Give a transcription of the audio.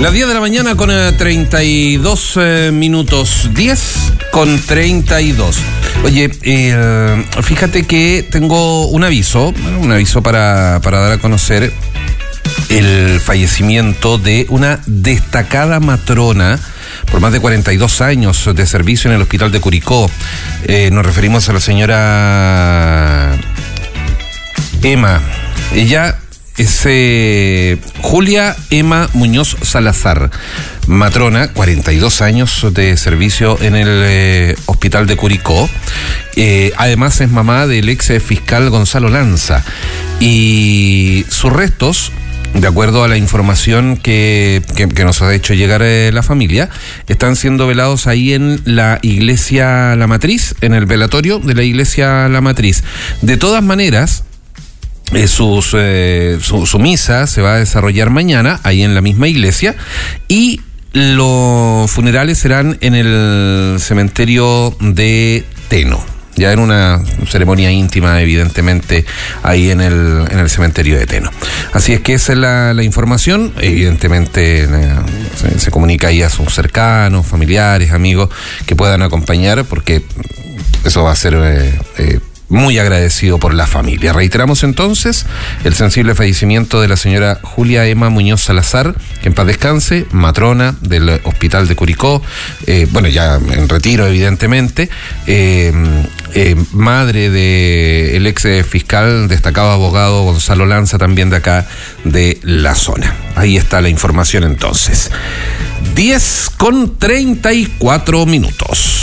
Las 10 de la mañana con 32 minutos. 10 con 32. Oye, fíjate que tengo un aviso para dar a conocer el fallecimiento de una destacada matrona por más de 42 años de servicio en el hospital de Curicó. Nos referimos a la señora Emma. Ella es Julia Emma Muñoz Salazar, matrona, 42 años de servicio en el hospital de Curicó. Además es mamá del ex fiscal Gonzalo Lanza. Y sus restos, de acuerdo a la información que nos ha hecho llegar la familia, están siendo velados ahí en la iglesia La Matriz, en el velatorio de la iglesia La Matriz. De todas maneras, su misa se va a desarrollar mañana ahí en la misma iglesia, y los funerales serán en el cementerio de Teno, ya en una ceremonia íntima, evidentemente, ahí en el cementerio de Teno. Así es que esa es la información. Evidentemente se comunica ahí a sus cercanos, familiares, amigos que puedan acompañar, porque eso va a ser muy agradecido por la familia. Reiteramos entonces el sensible fallecimiento de la señora Julia Emma Muñoz Salazar, que en paz descanse, matrona del hospital de Curicó, ya en retiro evidentemente, madre del ex fiscal, destacado abogado Gonzalo Lanza, también de acá de la zona. Ahí está la información entonces. 10 con 34 minutos.